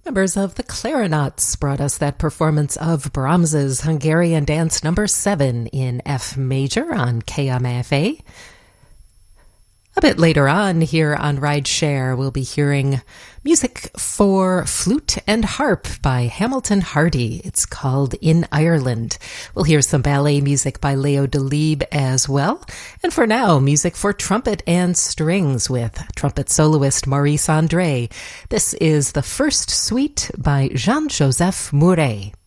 Members of the Clarinets brought us that performance of Brahms's Hungarian Dance No. 7 in F major on KMFA. A bit later on here on Ride Share, we'll be hearing music for flute and harp by Hamilton Hardy. It's called In Ireland. We'll hear some ballet music by Leo Delibes as well. And for now, music for trumpet and strings with trumpet soloist Maurice André. This is the first suite by Jean-Joseph Mouret.